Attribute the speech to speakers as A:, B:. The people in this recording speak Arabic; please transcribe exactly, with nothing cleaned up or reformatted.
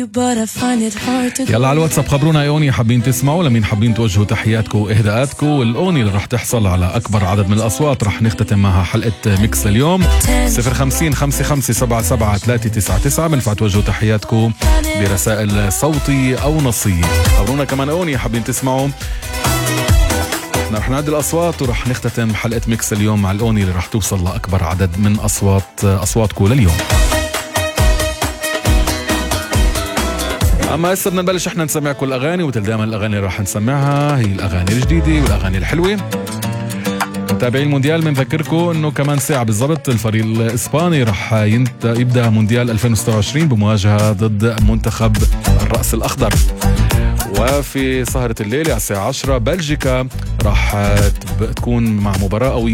A: يلا على الواتساب خبرونا اي اغنية حابين تسمعوا، لمين حابين توجهوا تحياتكم واهداءاتكم، والاغنية اللي رح تحصل على اكبر عدد من الاصوات رح نختتم معها حلقة ميكس اليوم. صفر خمسين خمسة خمسة سبعة سبعة ثلاثة تسعة تسعة بنفع توجهوا تحياتكم برسائل صوتي او نصية. خبرونا كمان اغنية حابين تسمعوا، احنا رح نعد الاصوات ورح نختتم حلقة ميكس اليوم مع الاغنية اللي رح توصل لاكبر عدد من اصوات اصواتكم لليوم. اما هسه بدنا نبلش احنا نسمعكم الاغاني، ومثل دائما الاغاني اللي راح نسمعها هي الاغاني الجديده والاغاني الحلوه. متابعين المونديال بنذكركم انه كمان ساعه بالضبط الفريق الاسباني راح يبدا مونديال ألفين وستة وعشرين بمواجهه ضد منتخب الراس الاخضر. وفي سهره الليله على الساعه عشرة بلجيكا راح تكون مع مباراه قويه